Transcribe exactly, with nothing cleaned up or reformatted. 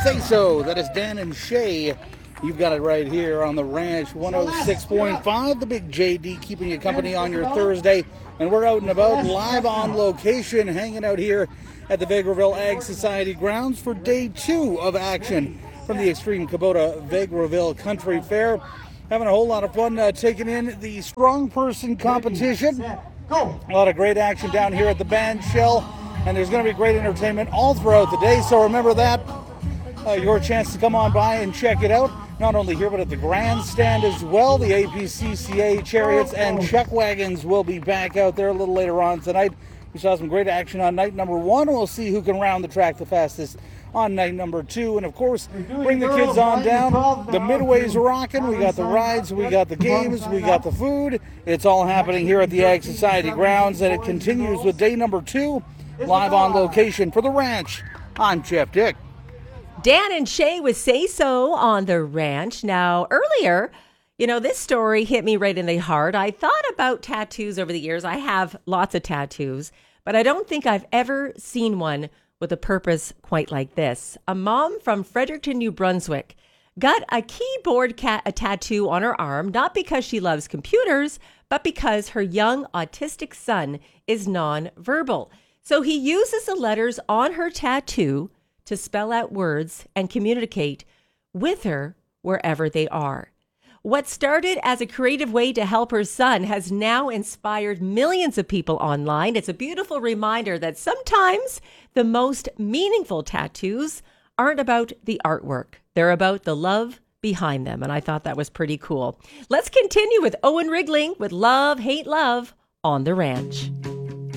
Say So. That is Dan and Shay. You've got it right here on the Ranch one oh six point five. The Big J D keeping you company on your Thursday. And we're out and about, live on location, hanging out here at the Vegreville Ag Society grounds for day two of action from the Extreme Kubota Vegreville Country Fair. Having a whole lot of fun uh, taking in the strong person competition. A lot of great action down here at the band shell. And there's going to be great entertainment all throughout the day. So remember that. Uh, your chance to come on by and check it out. Not only here, but at the grandstand as well. The A P C C A chariots and chuck wagons will be back out there a little later on tonight. We saw some great action on night number one. We'll see who can round the track the fastest on night number two. And of course, bring the kids on down. The Midway's rocking. We got the rides, we got the games, we got the food. It's all happening here at the Ag Society grounds, and it continues with day number two, live on location for the Ranch. I'm Jeff Dick. Dan and Shay with Say So on the Ranch. Now, earlier, you know, this story hit me right in the heart. I thought about tattoos over the years. I have lots of tattoos, but I don't think I've ever seen one with a purpose quite like this. A mom from Fredericton, New Brunswick, got a keyboard cat a tattoo on her arm, not because she loves computers, but because her young autistic son is nonverbal. So he uses the letters on her tattoo to spell out words and communicate with her wherever they are. What started as a creative way to help her son has now inspired millions of people online. It's a beautiful reminder that sometimes the most meaningful tattoos aren't about the artwork. They're about the love behind them. And I thought that was pretty cool. Let's continue with Owen Rigling with Love, Hate, Love on the Ranch.